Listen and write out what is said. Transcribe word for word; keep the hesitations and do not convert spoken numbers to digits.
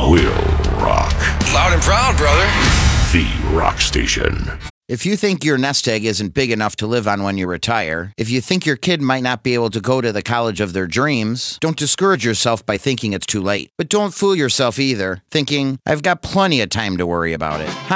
will rock. Loud and proud, brother. The Rock Station. If you think your nest egg isn't big enough to live on when you retire, if you think your kid might not be able to go to the college of their dreams, don't discourage yourself by thinking it's too late. But don't fool yourself either, thinking, I've got plenty of time to worry about it.